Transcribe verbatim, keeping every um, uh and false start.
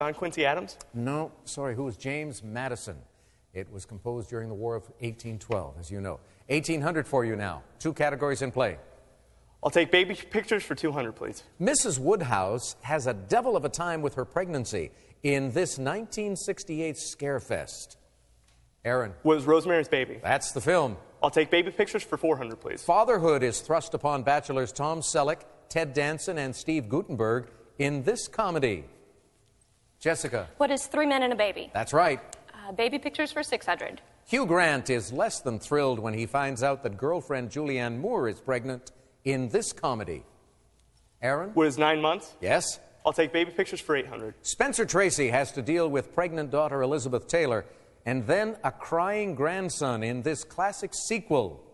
John Quincy Adams? No, sorry, who was James Madison? It was composed during the War of eighteen twelve, as you know. eighteen hundred for you now. Two categories in play. I'll take baby pictures for two hundred, please. Missus Woodhouse has a devil of a time with her pregnancy in this nineteen sixty-eight Scarefest. Aaron. Was Rosemary's Baby? That's the film. I'll take baby pictures for four hundred, please. Fatherhood is thrust upon bachelors Tom Selleck, Ted Danson, and Steve Guttenberg in this comedy. Jessica. What is Three Men and a Baby? That's right. Uh, baby pictures for six hundred. Hugh Grant is less than thrilled when he finds out that girlfriend Julianne Moore is pregnant in this comedy. Aaron? Was nine months? Yes. I'll take baby pictures for eight hundred. Spencer Tracy has to deal with pregnant daughter Elizabeth Taylor and then a crying grandson in this classic sequel.